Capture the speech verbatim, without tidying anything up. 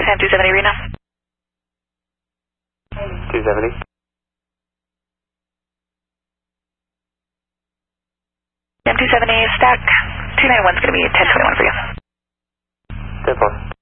Sam two seventy Arena. two seventy. Sam two seventy, stack two ninety-one is going to be ten twenty-one for you. ten four.